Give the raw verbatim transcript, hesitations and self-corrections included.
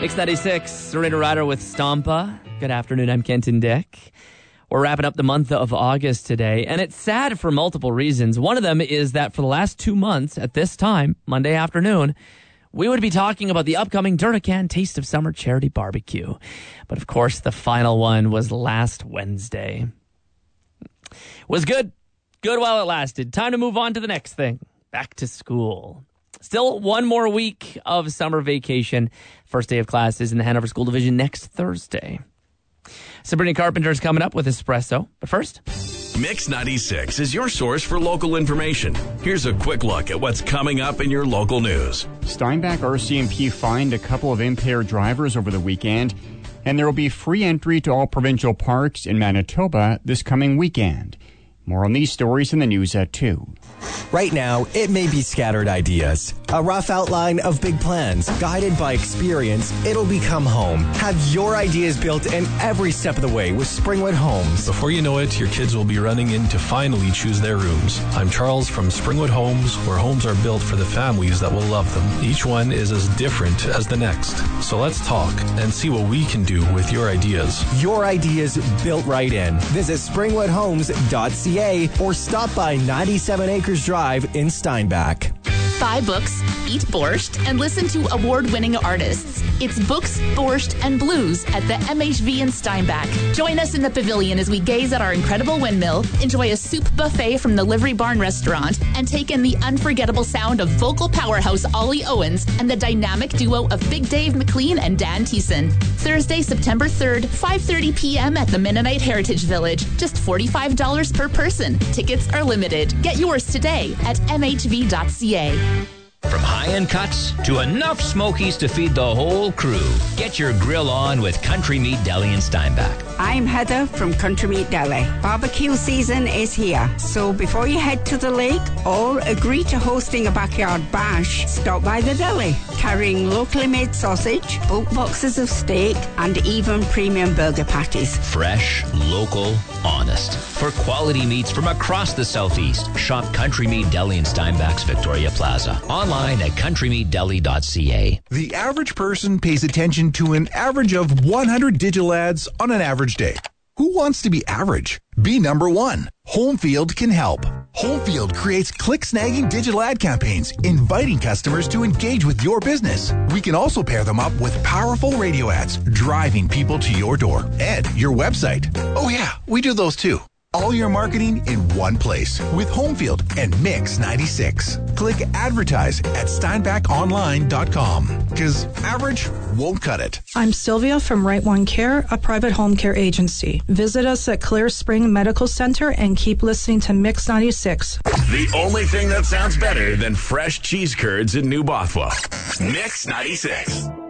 Mix ninety-six, Serena Ryder with Stompa. Good afternoon, I'm Kenton Dick. We're wrapping up the month of August today, and it's sad for multiple reasons. One of them is that for the last two months at this time, Monday afternoon, we would be talking about the upcoming Durnican Taste of Summer charity barbecue. But of course, the final one was last Wednesday. Was good. Good while it lasted. Time to move on to the next thing. Back to school. Still one more week of summer vacation. First day of classes in the Hanover School Division next Thursday. Sabrina Carpenter is coming up with Espresso. But first, Mix ninety-six is your source for local information. Here's a quick look at what's coming up in your local news. Steinbach R C M P fined a couple of impaired drivers over the weekend, and there will be free entry to all provincial parks in Manitoba this coming weekend. More on these stories in the news at two. Right now, it may be scattered ideas, a rough outline of big plans. Guided by experience, it'll become home. Have your ideas built in every step of the way with Springwood Homes. Before you know it, your kids will be running in to finally choose their rooms. I'm Charles from Springwood Homes, where homes are built for the families that will love them. Each one is as different as the next. So let's talk and see what we can do with your ideas. Your ideas built right in. Visit springwood homes dot c a or stop by ninety-seven Acres Drive in Steinbach. Buy books, eat borscht, and listen to award-winning artists. It's Books, Borscht, and Blues at the M H V in Steinbach. Join us in the pavilion as we gaze at our incredible windmill, enjoy a soup buffet from the Livery Barn restaurant, and take in the unforgettable sound of vocal powerhouse Ollie Owens and the dynamic duo of Big Dave McLean and Dan Thiessen. Thursday, September third, five thirty p.m. at the Mennonite Heritage Village. Just forty-five dollars per person. Tickets are limited. Get yours today at m h v dot c a. From high-end cuts to enough smokies to feed the whole crew. Get your grill on with Country Meat Deli in Steinbach. I'm Heather from Country Meat Deli. Barbecue season is here, so before you head to the lake or agree to hosting a backyard bash, stop by the deli, carrying locally made sausage, bulk boxes of steak, and even premium burger patties. Fresh, local, honest. For quality meats from across the southeast, shop Country Meat Deli in Steinbach's Victoria Plaza. Online at country meat deli dot c a. The average person pays attention to an average of one hundred digital ads on an average day. Who wants to be average? Be number one. Homefield can help. Homefield creates click-snagging digital ad campaigns, inviting customers to engage with your business. We can also pair them up with powerful radio ads, driving people to your door and your website. Oh yeah, we do those too. All your marketing in one place with Homefield and Mix ninety-six. Click advertise at steinbach online dot com because average won't cut it. I'm Sylvia from Right One Care, a private home care agency. Visit us at Clear Spring Medical Center and keep listening to Mix ninety-six. The only thing that sounds better than fresh cheese curds in New Bothwell. Mix ninety-six.